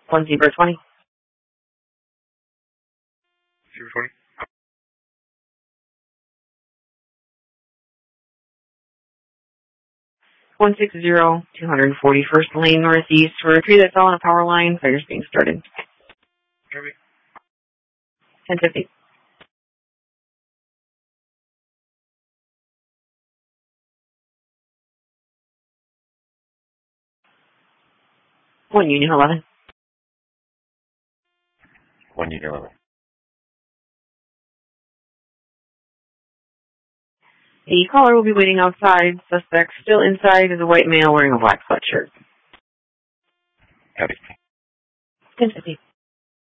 1 Zebra 20. Zebra 20. 160, 241st Lane Northeast for a tree that fell on a power line. Fire's being started. Copy. 1050. One Union 11. 1 Union 11. The caller will be waiting outside. Suspect still inside is a white male wearing a black sweatshirt. Copy. 1050.